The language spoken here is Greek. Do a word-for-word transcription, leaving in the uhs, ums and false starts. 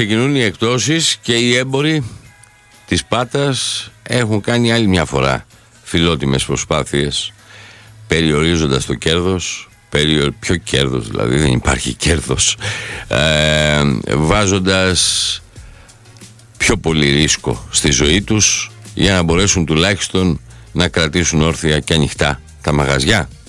ξεκινούν οι εκτόσεις και οι έμποροι της Πάτρας έχουν κάνει άλλη μια φορά φιλότιμες προσπάθειες, περιορίζοντας το κέρδος, περιο... ποιο κέρδος δηλαδή, δεν υπάρχει κέρδος, ε, βάζοντας πιο πολύ ρίσκο στη ζωή τους για να μπορέσουν τουλάχιστον να κρατήσουν όρθια και ανοιχτά τα μαγαζιά.